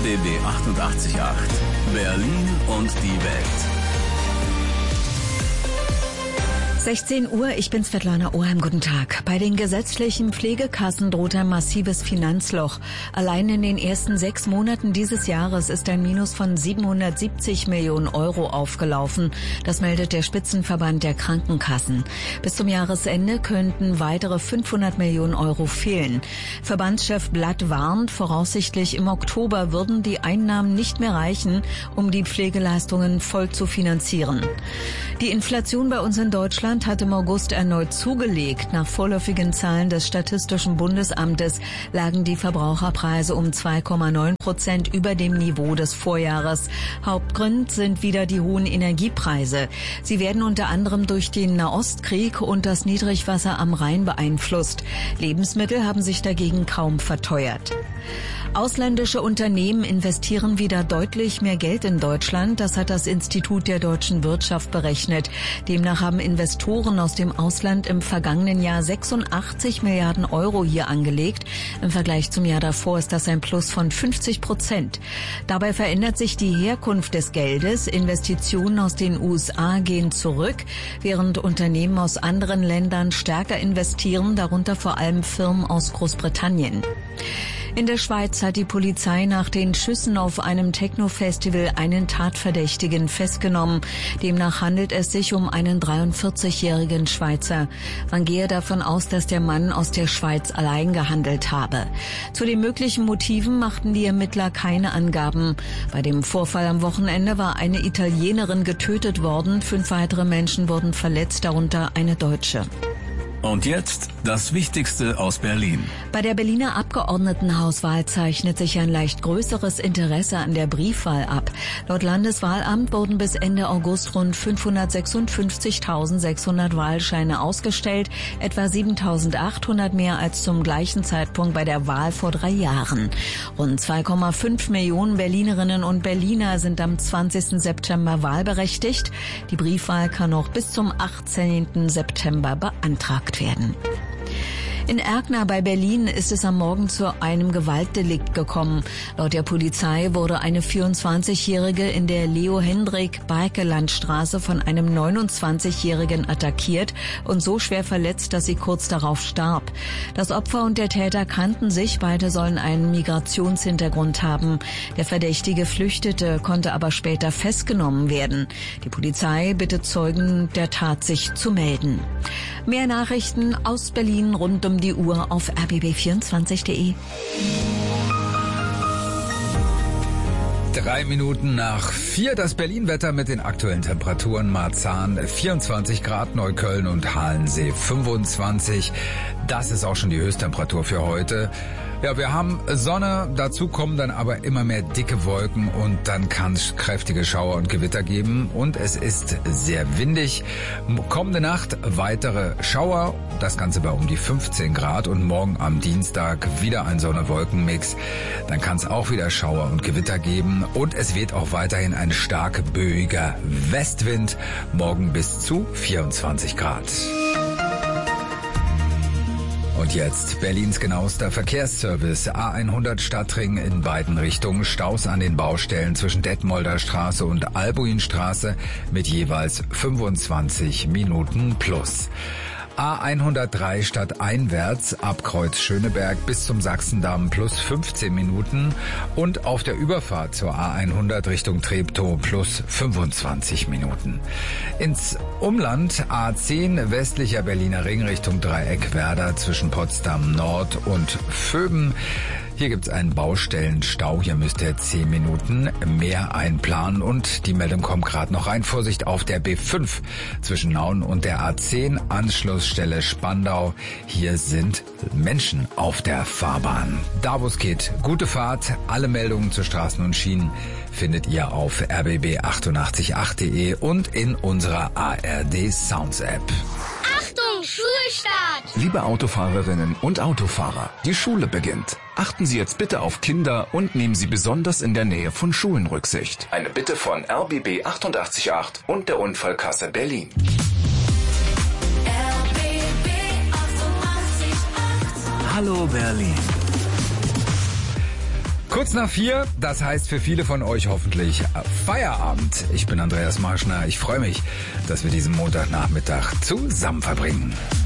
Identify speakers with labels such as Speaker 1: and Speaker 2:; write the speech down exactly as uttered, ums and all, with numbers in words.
Speaker 1: B B achtundachtzig Komma acht. Berlin und die Welt.
Speaker 2: sechzehn Uhr, ich bin Svetlana Oheim, guten Tag. Bei den gesetzlichen Pflegekassen droht ein massives Finanzloch. Allein in den ersten sechs Monaten dieses Jahres ist ein Minus von siebenhundertsiebzig Millionen Euro aufgelaufen. Das meldet der Spitzenverband der Krankenkassen. Bis zum Jahresende könnten weitere fünfhundert Millionen Euro fehlen. Verbandschef Blatt warnt, voraussichtlich im Oktober würden die Einnahmen nicht mehr reichen, um die Pflegeleistungen voll zu finanzieren. Die Inflation bei uns in Deutschland hat im August erneut zugelegt. Nach vorläufigen Zahlen des Statistischen Bundesamtes lagen die Verbraucherpreise um zwei Komma neun Prozent über dem Niveau des Vorjahres. Hauptgrund sind wieder die hohen Energiepreise. Sie werden unter anderem durch den Nahostkrieg und das Niedrigwasser am Rhein beeinflusst. Lebensmittel haben sich dagegen kaum verteuert. Ausländische Unternehmen investieren wieder deutlich mehr Geld in Deutschland. Das hat das Institut der deutschen Wirtschaft berechnet. Demnach haben Investoren aus dem Ausland im vergangenen Jahr sechsundachtzig Milliarden Euro hier angelegt. Im Vergleich zum Jahr davor ist das ein Plus von fünfzig Prozent. Dabei verändert sich die Herkunft des Geldes. Investitionen aus den U S A gehen zurück, während Unternehmen aus anderen Ländern stärker investieren, darunter vor allem Firmen aus Großbritannien. In der Schweiz hat die Polizei nach den Schüssen auf einem Techno-Festival einen Tatverdächtigen festgenommen. Demnach handelt es sich um einen dreiundvierzigjährigen Schweizer. Man gehe davon aus, dass der Mann aus der Schweiz allein gehandelt habe. Zu den möglichen Motiven machten die Ermittler keine Angaben. Bei dem Vorfall am Wochenende war eine Italienerin getötet worden. Fünf weitere Menschen wurden verletzt, darunter eine Deutsche.
Speaker 1: Und jetzt das Wichtigste aus Berlin.
Speaker 2: Bei der Berliner Abgeordnetenhauswahl zeichnet sich ein leicht größeres Interesse an der Briefwahl ab. Laut Landeswahlamt wurden bis Ende August rund fünfhundertsechsundfünfzigtausendsechshundert Wahlscheine ausgestellt, etwa siebentausendachthundert mehr als zum gleichen Zeitpunkt bei der Wahl vor drei Jahren. Rund zwei Komma fünf Millionen Berlinerinnen und Berliner sind am zwanzigsten September wahlberechtigt. Die Briefwahl kann noch bis zum achtzehnten September beantragt werden. In Erkner bei Berlin ist es am Morgen zu einem Gewaltdelikt gekommen. Laut der Polizei wurde eine vierundzwanzigjährige in der Leo-Hendrik-Barkeland-Straße von einem neunundzwanzigjährigen attackiert und so schwer verletzt, dass sie kurz darauf starb. Das Opfer und der Täter kannten sich, beide sollen einen Migrationshintergrund haben. Der Verdächtige flüchtete, konnte aber später festgenommen werden. Die Polizei bittet Zeugen der Tat, sich zu melden. Mehr Nachrichten aus Berlin rund um die Uhr auf r b b vierundzwanzig punkt de.
Speaker 3: Drei Minuten nach vier das Berlin-Wetter mit den aktuellen Temperaturen. Marzahn vierundzwanzig Grad, Neukölln und Halensee fünfundzwanzig. Das ist auch schon die Höchsttemperatur für heute. Ja, wir haben Sonne, dazu kommen dann aber immer mehr dicke Wolken und dann kann es kräftige Schauer und Gewitter geben und es ist sehr windig. Kommende Nacht weitere Schauer, das Ganze bei um die fünfzehn Grad und morgen am Dienstag wieder ein Sonne-Wolken-Mix. Dann kann es auch wieder Schauer und Gewitter geben und es weht auch weiterhin ein stark böiger Westwind, morgen bis zu vierundzwanzig Grad. Und jetzt Berlins genauester Verkehrsservice. A hundert Stadtring in beiden Richtungen. Staus an den Baustellen zwischen Detmolder Straße und Albuinstraße mit jeweils fünfundzwanzig Minuten plus. A hundertdrei stadteinwärts ab Kreuz Schöneberg bis zum Sachsendamm plus fünfzehn Minuten und auf der Überfahrt zur A hundert Richtung Treptow plus fünfundzwanzig Minuten. Ins Umland A zehn westlicher Berliner Ring Richtung Dreieckwerder zwischen Potsdam Nord und Vöben. Hier gibt's einen Baustellenstau. Hier müsst ihr zehn Minuten mehr einplanen. Und die Meldung kommt gerade noch rein. Vorsicht auf der B fünf zwischen Nauen und der A zehn. Anschlussstelle Spandau. Hier sind Menschen auf der Fahrbahn. Da wo es geht, gute Fahrt. Alle Meldungen zu Straßen und Schienen findet ihr auf r b b achtundachtzig punkt acht punkt de und in unserer A R D Sounds App.
Speaker 4: Achtung, Schulstart!
Speaker 5: Liebe Autofahrerinnen und Autofahrer, die Schule beginnt. Achten Sie jetzt bitte auf Kinder und nehmen Sie besonders in der Nähe von Schulen Rücksicht. Eine Bitte von R B B achtundachtzig Komma acht und der Unfallkasse Berlin.
Speaker 4: R B B achtundachtzig Komma acht.
Speaker 1: Hallo Berlin.
Speaker 3: Kurz nach vier, das heißt für viele von euch hoffentlich Feierabend. Ich bin Andreas Marschner. Ich freue mich, dass wir diesen Montagnachmittag zusammen verbringen.